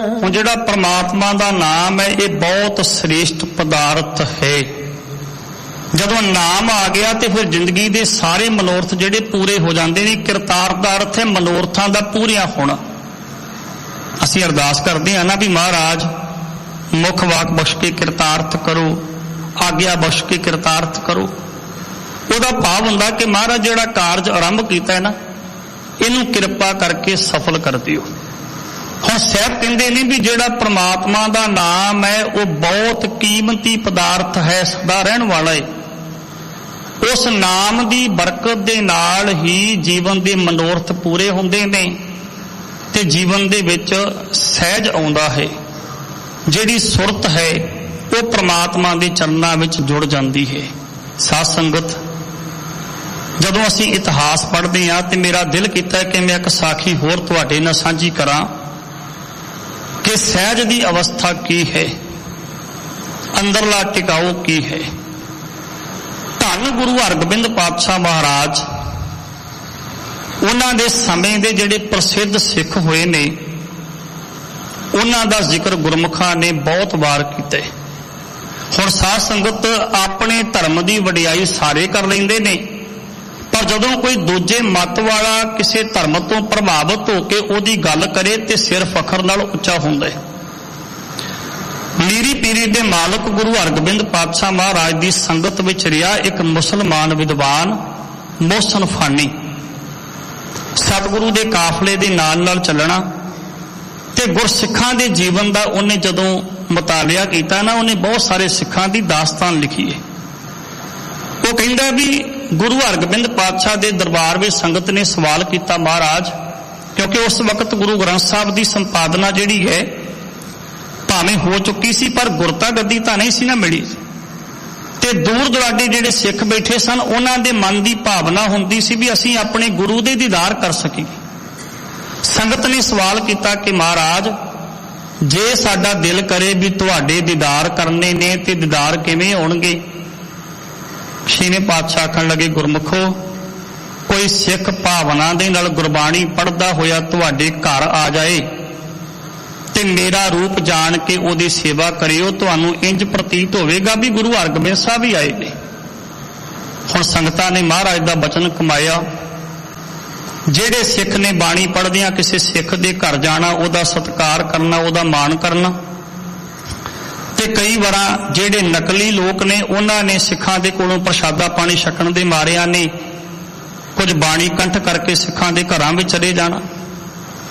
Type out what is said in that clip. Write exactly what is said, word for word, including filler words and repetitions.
ਹੁਣ ਜਿਹੜਾ परमात्मा ਦਾ ਨਾਮ ਹੈ ਇਹ ਬਹੁਤ श्रेष्ठ पदार्थ है। ਜਦੋਂ ਨਾਮ ਆ ਗਿਆ ਤੇ ਫਿਰ ਜ਼ਿੰਦਗੀ ਦੇ ਸਾਰੇ ਮਨੋਰਥ ਜਿਹੜੇ ਪੂਰੇ ਹੋ ਜਾਂਦੇ ਨੇ। ਕਿਰਤਾਰਥ ਦਾ ਅਰਥ ਹੈ ਮਨੋਰਥਾਂ ਦਾ ਪੂਰੀਆਂ ਹੋਣਾ। ਅਸੀਂ ਅਰਦਾਸ ਕਰਦੇ ਹਾਂ ਨਾ ਵੀ ਮਹਾਰਾਜ ਮੁਖ ਵਾਕ ਬਖਸ਼ ਕੇ ਕਿਰਤਾਰਥ ਕਰੋ, ਆਗਿਆ ਬਖਸ਼ ਕੇ ਕਿਰਤਾਰਥ ਕਰੋ। ਉਹਦਾ ਭਾਵ ਹੁੰਦਾ ਕਿ ਮਹਾਰਾਜ ਜਿਹੜਾ ਕਾਰਜ ਆਰੰਭ ਕੀਤਾ ਹੈ ਨਾ ਇਹਨੂੰ ਕਿਰਪਾ ਕਰਕੇ ਸਫਲ ਕਰ ਦਿਓ। ਹੁਣ ਸਾਹਿਬ ਕਹਿੰਦੇ ਨੇ ਵੀ ਜਿਹੜਾ परमात्मा ਦਾ ਨਾਮ ਹੈ ਉਹ ਬਹੁਤ ਕੀਮਤੀ ਪਦਾਰਥ ਹੈ, ਸਦਾ ਰਹਿਣ ਵਾਲਾ ਹੈ। ਉਸ ਨਾਮ ਦੀ ਬਰਕਤ ਦੇ ਨਾਲ ਹੀ ਜੀਵਨ ਦੇ ਮਨੋਰਥ ਪੂਰੇ ਹੁੰਦੇ ਨੇ ਤੇ ਜੀਵਨ ਦੇ ਵਿੱਚ ਸਹਿਜ ਆਉਂਦਾ ਹੈ। ਜਿਹੜੀ ਸੁਰਤ ਹੈ ਉਹ परमात्मा ਦੇ ਚਰਨਾਂ ਵਿੱਚ ਜੁੜ ਜਾਂਦੀ ਹੈ। ਸਾਧ ਸੰਗਤ, ਜਦੋਂ ਅਸੀਂ ਇਤਿਹਾਸ ਪੜ੍ਹਦੇ ਹਾਂ ਤੇ ਮੇਰਾ ਦਿਲ ਕੀਤਾ ਕਿ ਮੈਂ ਇੱਕ ਸਾਖੀ ਹੋਰ ਤੁਹਾਡੇ ਨਾਲ ਸਾਂਝੀ ਕਰਾਂ ਕਿ ਸਹਿਜ ਦੀ ਅਵਸਥਾ ਕੀ ਹੈ, ਅੰਦਰਲਾ ਟਿਕਾਊ ਕੀ ਹੈ। ਧੰਨ ਗੁਰੂ ਹਰਗੋਬਿੰਦ ਪਾਤਸ਼ਾਹ ਮਹਾਰਾਜ, ਉਹਨਾਂ ਦੇ ਸਮੇਂ ਦੇ ਜਿਹੜੇ ਪ੍ਰਸਿੱਧ ਸਿੱਖ ਹੋਏ ਨੇ ਉਹਨਾਂ ਦਾ ਜ਼ਿਕਰ ਗੁਰਮੁਖਾਂ ਨੇ ਬਹੁਤ ਵਾਰ ਕੀਤਾ। ਹੁਣ ਸਾਧ ਸੰਗਤ, ਆਪਣੇ ਧਰਮ ਦੀ ਵਡਿਆਈ ਸਾਰੇ ਕਰ ਲੈਂਦੇ ਨੇ, ਪਰ ਜਦੋਂ ਕੋਈ ਦੂਜੇ ਮਤ ਵਾਲਾ ਕਿਸੇ ਧਰਮ ਤੋਂ ਪ੍ਰਭਾਵਿਤ ਹੋ ਕੇ ਉਹਦੀ ਗੱਲ ਕਰੇ ਤੇ ਸਿਰ ਫਖਰ ਨਾਲ ਉੱਚਾ ਹੁੰਦਾ ਹੈ। ਮੀਰੀ ਪੀਰੀ ਦੇ ਮਾਲਕ ਗੁਰੂ ਹਰਗੋਬਿੰਦ ਪਾਤਸ਼ਾਹ ਮਹਾਰਾਜ ਦੀ ਸੰਗਤ ਵਿੱਚ ਰਿਹਾ ਇੱਕ ਮੁਸਲਮਾਨ ਵਿਦਵਾਨ ਮੋਹਸਨ ਫਾਨੀ। ਸਤਿਗੁਰੂ ਦੇ ਕਾਫਲੇ ਦੇ ਨਾਲ ਨਾਲ ਚੱਲਣਾ ਤੇ ਗੁਰਸਿੱਖਾਂ ਦੇ ਜੀਵਨ ਦਾ ਉਹਨੇ ਜਦੋਂ ਮੁਤਾਲਿਆ ਕੀਤਾ ਨਾ, ਉਹਨੇ ਬਹੁਤ ਸਾਰੇ ਸਿੱਖਾਂ ਦੀ ਦਾਸਤਾਨ ਲਿਖੀ ਹੈ। ਉਹ ਕਹਿੰਦਾ ਵੀ ਗੁਰੂ ਹਰਗੋਬਿੰਦ ਪਾਤਸ਼ਾਹ ਦੇ ਦਰਬਾਰ ਵਿੱਚ ਸੰਗਤ ਨੇ ਸਵਾਲ ਕੀਤਾ, ਮਹਾਰਾਜ, ਕਿਉਂਕਿ ਉਸ ਵਕਤ ਗੁਰੂ ਗ੍ਰੰਥ ਸਾਹਿਬ ਦੀ ਸੰਪਾਦਨਾ ਜਿਹੜੀ ਹੈ ਭਾਵੇਂ ਹੋ ਚੁੱਕੀ ਸੀ ਪਰ ਗੁਰਤਾ ਗੱਦੀ ਤਾਂ ਨਹੀਂ ਸੀ ਨਾ ਮਿਲੀ, ਤੇ ਦੂਰ ਦੁਰਾਡੇ ਜਿਹੜੇ ਸਿੱਖ ਬੈਠੇ ਸਨ ਉਹਨਾਂ ਦੇ ਮਨ ਦੀ ਭਾਵਨਾ ਹੁੰਦੀ ਸੀ ਵੀ ਅਸੀਂ ਆਪਣੇ ਗੁਰੂ ਦੇ ਦੀਦਾਰ ਕਰ ਸਕੀਏ। ਸੰਗਤ ਨੇ ਸਵਾਲ ਕੀਤਾ ਕਿ ਮਹਾਰਾਜ, ਜੇ ਸਾਡਾ ਦਿਲ ਕਰੇ ਵੀ ਤੁਹਾਡੇ ਦੀਦਾਰ ਕਰਨੇ ਨੇ ਤੇ ਦੀਦਾਰ ਕਿਵੇਂ ਹੋਣਗੇ? ਛੇਵੇਂ ਪਾਤਸ਼ਾਹ ਆਖਣ ਲੱਗੇ, ਗੁਰਮੁਖੋ, ਕੋਈ ਸਿੱਖ ਭਾਵਨਾ ਦੇ ਨਾਲ ਗੁਰਬਾਣੀ ਪੜ੍ਹਦਾ ਹੋਇਆ ਤੁਹਾਡੇ ਘਰ ਆ ਜਾਏ ਤੇ ਮੇਰਾ ਰੂਪ ਜਾਣ ਕੇ ਉਹਦੀ ਸੇਵਾ ਕਰਿਓ, ਤੁਹਾਨੂੰ ਇੰਜ ਪ੍ਰਤੀਤ ਹੋਵੇਗਾ ਵੀ ਗੁਰੂ ਹਰਗੋਬਿੰਦ ਸਾਹਿਬ ਹੀ ਆਏ ਨੇ। ਹੁਣ ਸੰਗਤਾਂ ਨੇ ਮਹਾਰਾਜ ਦਾ ਬਚਨ ਕਮਾਇਆ। ਜਿਹੜੇ ਸਿੱਖ ਨੇ ਬਾਣੀ ਪੜ੍ਹਦਿਆਂ ਕਿਸੇ ਸਿੱਖ ਦੇ ਘਰ ਜਾਣਾ, ਉਹਦਾ ਸਤਿਕਾਰ ਕਰਨਾ, ਉਹਦਾ ਮਾਣ ਕਰਨਾ, ਤੇ ਕਈ ਵਾਰਾਂ ਜਿਹੜੇ ਨਕਲੀ ਲੋਕ ਨੇ ਉਹਨਾਂ ਨੇ ਸਿੱਖਾਂ ਦੇ ਕੋਲੋਂ ਪ੍ਰਸ਼ਾਦਾ ਪਾਣੀ ਛਕਣ ਦੇ ਮਾਰਿਆਂ ਨੇ ਕੁਝ ਬਾਣੀ ਕੰਠ ਕਰਕੇ ਸਿੱਖਾਂ ਦੇ ਘਰਾਂ ਵਿੱਚ ਚਲੇ ਜਾਣਾ।